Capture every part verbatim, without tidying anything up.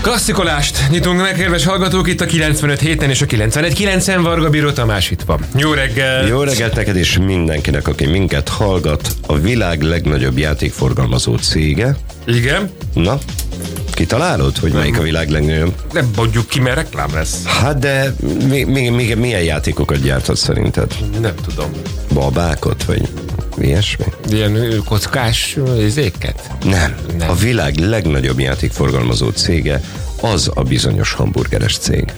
Klasszikolást nyitunk meg, kedves hallgatók, itt a kilencvenöt héten és a kilencvenegy kilencen Varga Bíró Tamás itt van. Jó reggel! Jó reggelt neked és mindenkinek, aki minket hallgat. A világ legnagyobb játékforgalmazó cége. Igen? Na, kitalálod, hogy melyik a világ legnagyobb? Nem mondjuk ki, mert reklám lesz. Hát de mi, mi, mi, milyen játékokat gyártod szerinted? Nem tudom. Babákot, vagy ilyesmi? Ilyen kockás izéket? Nem. Nem. A világ legnagyobb játékforgalmazó cége az a bizonyos hamburgeres cég.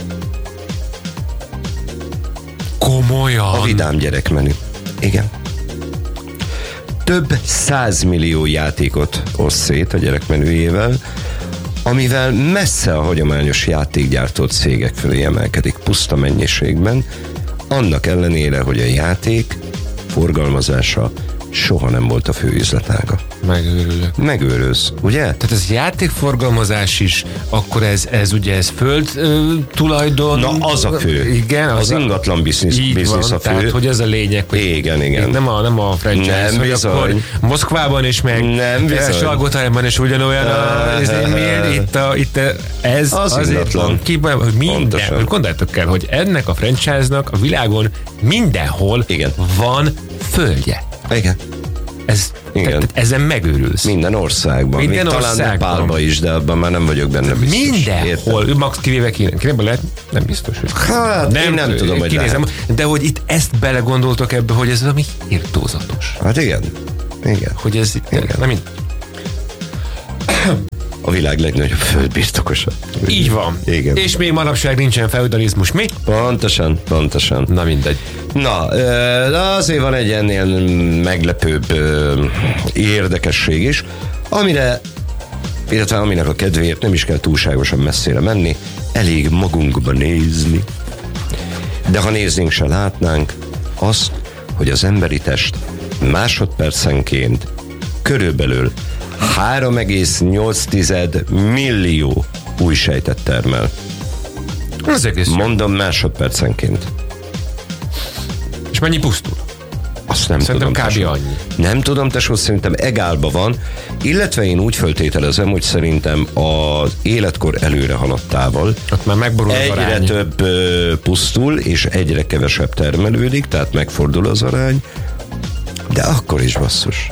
Komolyan? A vidám gyerekmenü. Igen. Több százmillió játékot oszt szét a gyerekmenüjével, amivel messze a hagyományos játékgyártó cégek fölé emelkedik puszta mennyiségben, annak ellenére, hogy a játék forgalmazása soha nem volt a fő üzletága. Megőrülök. Megőrülsz, ugye? Tehát ez játékforgalmazás is, akkor ez, ez ugye ez föld ö, tulajdon. Na, az a fő. Igen, az, az ingatlan biznisz, biznisz a fő. Tehát, hogy ez a lényeg, hogy igen, igen. Nem a, nem a franchise, nem hogy bizony. Akkor Moszkvában is, meg nem bizony. Salgótarjánban is ugyanolyan a, ez, itt, a, itt ez az azért van kiben, hogy minden, hogy gondoljátok el, hogy ennek a franchise-nak a világon mindenhol igen. van földje. Igen. Ez, igen. Te, ezen megőrülsz. Minden országban. Minden Még országban. Talán Nepálban is, de abban már nem vagyok benne biztos. Mindenhol. Max kivéve Kínában lehet? Nem biztos, hogy... Hát, nem, én nem tudom, hogy kinézem, de hogy itt ezt belegondoltok ebbe, hogy ez valami írtózatos. Hát igen. Igen. Hogy ez itt... Igen. Nem mind. A világ legnagyobb földbirtokosa. Így van. Igen. És még manapság nincsen feudalizmus. Mi? Pontosan, pontosan. Na mindegy. Na, de azért van egy ennél meglepőbb érdekesség is, amire, illetve aminek a kedvéért nem is kell túlságosan messzire menni, elég magunkba nézni. De ha néznénk, se látnánk azt, hogy az emberi test másodpercenként körülbelül három egész nyolc millió új sejtet termel. Ez egész Mondom, másodpercenként. És mennyi pusztul? Azt nem szerintem tudom. Kb. Annyi. Nem tudom, tesó, szerintem egálba van, illetve én úgy föltételezem, hogy szerintem az életkor előre haladtával ott már megborul az egyre arány. több ö, pusztul, és egyre kevesebb termelődik, tehát megfordul az arány, de akkor is basszus.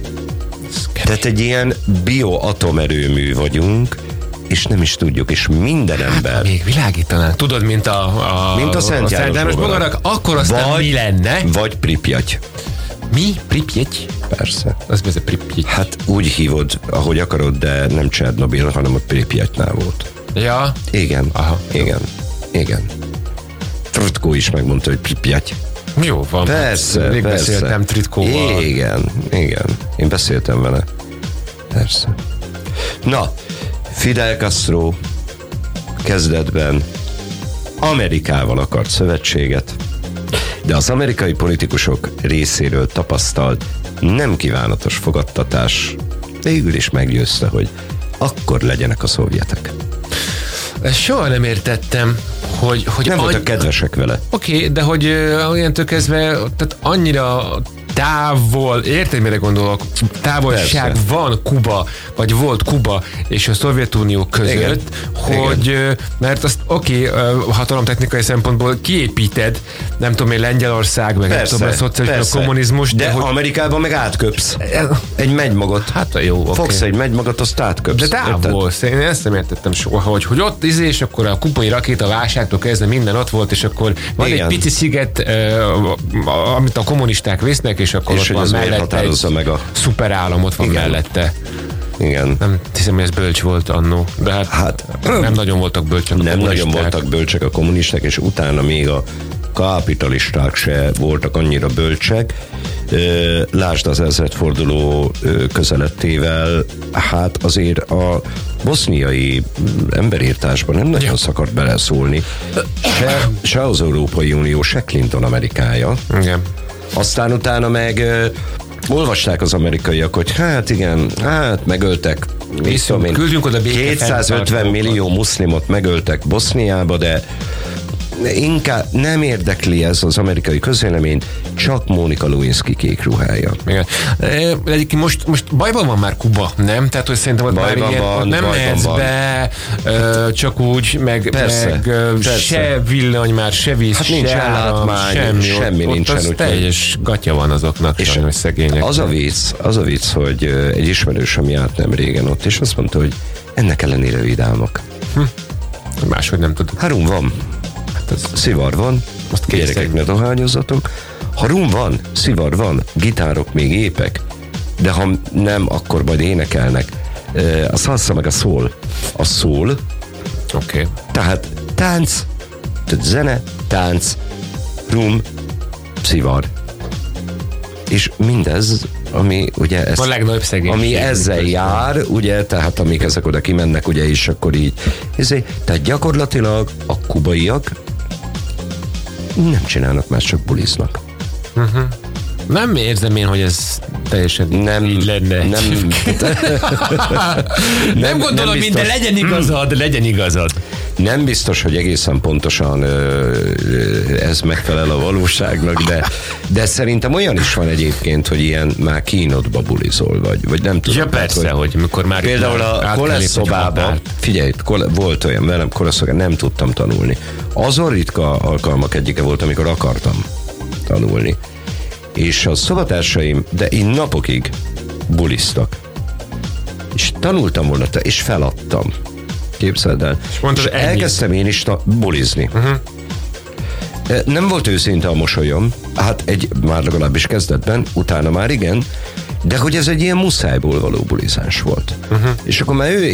Tehát egy ilyen bioatomerőmű vagyunk, és nem is tudjuk, és minden ember... Hát, még világítanánk. Tudod, mint a, a, mint a Szent a János bogarak, akkor aztán vagy, mi lenne? Vagy Pripyat. Mi? Pripyat? Persze. Az mi ez a Pripyat? Hát úgy hívod, ahogy akarod, de nem Csernobil, hanem a Pripyatnál volt. Ja? Igen. Aha. Igen. Igen. Trutko is megmondta, hogy Pripyat. Jó van. Persze, Még persze. beszéltem Tritkóval. Igen, igen. Én beszéltem vele. Persze. Na, Fidel Castro kezdetben Amerikával akart szövetséget, de az amerikai politikusok részéről tapasztalt nem kívánatos fogadtatás végül is meggyőzte, hogy akkor legyenek a szovjetek. Ezt soha nem értettem, hogy... hogy nem any... voltak kedvesek vele. Oké, okay, de hogy olyantól kezdve, tehát annyira távol, érted, mire gondolok? Távolság Persze. van Kuba, vagy volt Kuba és a Szovjetunió között, igen. hogy, igen. Mert azt oké, okay, hatalomtechnikai szempontból kiépíted, nem tudom én, Lengyelország, meg persze, nem tudom, a szocializmus, a kommunizmus, de, de hogy... Amerikában meg átköpsz. Egy megymagot. Hát jó, oké. Fogsz egy megymagot, azt átköpsz. De távol, én ezt nem értettem soha, hogy, hogy ott izé, és akkor a kubai rakéta válságtól kezdve minden ott volt, és akkor van igen. egy pici sziget, uh, amit a kommunisták visznek, és akkor és ott van mellette egy meg a... szuperállam ott van igen. mellette. Igen. Nem hiszem, hogy ez bölcs volt annó, de hát, hát nem nagyon voltak bölcsek a Nem kommunisták. nagyon voltak bölcsek a kommunisták, és utána még a kapitalisták se voltak annyira bölcsek. Lásd az ezredforduló közelettével, hát azért a boszniai emberírtásban nem nagyon szakart beleszólni. Se, se az Európai Unió, se Clinton Amerikája. Igen. Aztán utána meg ö, olvasták az amerikaiak, hogy hát igen, hát megöltek Küldjünk oda kétszázötven millió muszlimot megöltek Boszniába, de inkább nem érdekli ez az amerikai közvéleményt, csak Monica Lewinsky kék ruhája. Igen. Egyébként most, most bajban van már Kuba, nem? Tehát, hogy szerintem ott már ilyen, van, nem mehetsz be, ö, csak úgy, meg, persze, meg persze. se villany már, se víz, hát se nincs áram, semmi. semmi ott, nincsen. Ott az teljes gatya van azoknak, és sajnos szegények. Az a vicc, az a vicc, hogy egy ismerősöm járt nem régen ott, és azt mondta, hogy ennek ellenére vidámak. Hm. Máshogy nem tudod. Ha rum van, hát az... szivar van, azt gyerekek ne dohányozzatok. Ha rum van, szivar van, gitárok még épek, de ha nem, akkor majd énekelnek. A salsa meg a szól. A szól. Oké. Okay. Tehát tánc, tehát zene, tánc, rum, szivar. És mindez, ami ugye ezt, a legnagyobb szegénység, ami ezzel jár, ugye, tehát amik ezek oda kimennek, ugye, és akkor így, ezért, tehát gyakorlatilag a kubaiak nem csinálnak más, csak buliznak. Uh-huh. Nem érzem én, hogy ez teljesen nem, így lenne. Nem, nem, nem gondolom nem minden, legyen igazad, legyen igazad. Nem biztos, hogy egészen pontosan ö, ez megfelel a valóságnak, de, de szerintem olyan is van egyébként, hogy ilyen már kínodba bulizol, vagy, vagy nem tudom. Ja persze, hát, hogy, hogy mikor már... Például a kolesz szobában, figyelj, kole, volt olyan velem kolesz szobában, nem tudtam tanulni. Azon ritka alkalmak egyike volt, amikor akartam tanulni. És a szobatársaim, de én napokig buliztak. És tanultam volna, és feladtam. Képzeld el. És, és elkezdtem én is ta- bulizni. Uh-huh. Nem volt őszinte a mosolyom, hát egy, már legalábbis kezdetben, utána már igen, de hogy ez egy ilyen muszájból való bulizás volt. Uh-huh. És akkor már ő